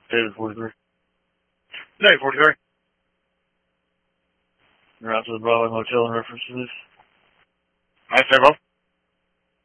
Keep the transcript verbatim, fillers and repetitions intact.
David forty-three. Day forty-three. You're out to the Broadway Motel in reference to this. I say, well.